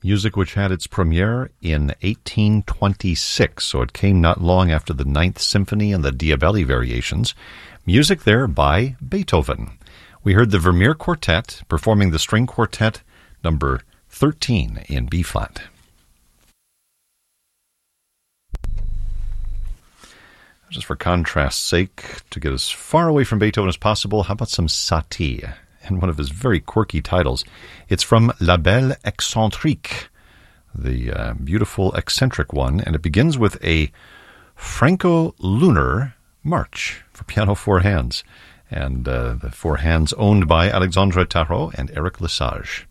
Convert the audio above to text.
Music which had its premiere in 1826, so it came not long after the Ninth Symphony and the Diabelli variations. Music there by Beethoven. We heard the Vermeer Quartet performing the String Quartet number 13 in B-flat. Just for contrast's sake, to get as far away from Beethoven as possible, how about some Satie and one of his very quirky titles? It's from La Belle Excentrique, the beautiful eccentric one, and it begins with a Franco-Lunar march for piano four hands, and the four hands owned by Alexandre Tarot and Eric Lesage.